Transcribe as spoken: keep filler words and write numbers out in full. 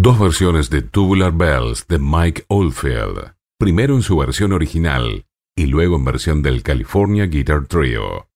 Dos versiones de Tubular Bells de Mike Oldfield, primero en su versión original y luego en versión del California Guitar Trio.